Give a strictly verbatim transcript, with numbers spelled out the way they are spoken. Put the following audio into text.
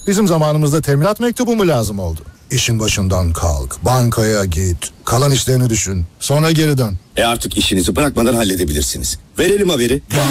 Bizim zamanımızda teminat mektubu mu lazım oldu? İşin başından kalk, bankaya git, kalan işlerini düşün, sonra geri dön. E artık işinizi bırakmadan halledebilirsiniz. Verelim haberi.